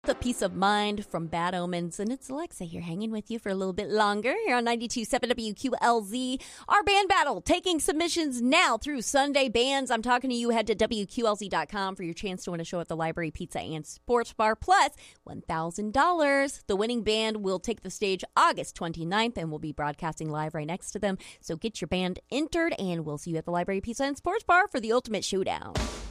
the peace of mind from Bad Omens. And it's Alexa here hanging with you for a little bit longer here on 92.7 WQLZ. Our band battle, taking submissions now through Sunday Bands. I'm talking to you. Head to WQLZ.com for your chance to win a show at the Library Pizza and Sports Bar, plus $1,000. The winning band will take the stage August 29th, and we'll be broadcasting live right next to them. So get your band entered, and we'll see you at the Library Pizza and Sports Bar for the ultimate showdown.